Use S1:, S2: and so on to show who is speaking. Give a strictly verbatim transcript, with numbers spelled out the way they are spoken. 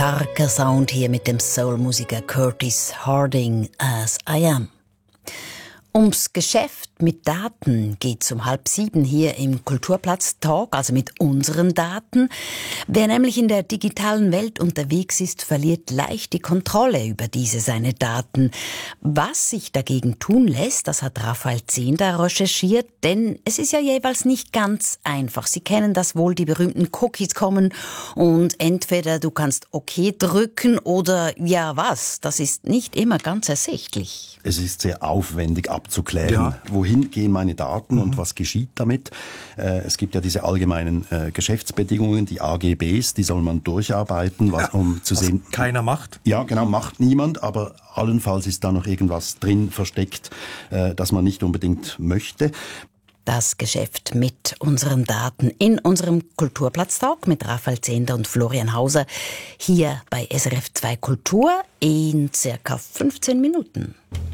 S1: Starker Sound hier mit dem Soul-Musiker Curtis Harding, As I Am. Ums Geschäft mit Daten geht's um halb sieben hier im Kulturplatz Talk, also mit unseren Daten. Wer nämlich in der digitalen Welt unterwegs ist, verliert leicht die Kontrolle über diese seine Daten. Was sich dagegen tun lässt, das hat Raphael Zehnder recherchiert, denn es ist ja jeweils nicht ganz einfach. Sie kennen das wohl, die berühmten Cookies kommen und entweder du kannst OK drücken oder ja was, das ist nicht immer ganz ersichtlich.
S2: Es ist sehr aufwendig abzuklären,
S3: Ja.
S2: wohin gehen meine Daten
S3: Mhm.
S2: und was geschieht damit. Äh, es gibt ja diese allgemeinen äh, Geschäftsbedingungen, die A G Bs, die soll man durcharbeiten, was,
S3: Ja.
S2: um zu
S3: Was
S2: sehen.
S3: keiner macht.
S2: Ja, genau, macht niemand, aber allenfalls ist da noch irgendwas drin versteckt, äh, das man nicht unbedingt möchte.
S1: Das Geschäft mit unseren Daten in unserem Kulturplatz-Talk mit Raphael Zehnder und Florian Hauser hier bei S R F zwei Kultur in circa fünfzehn Minuten.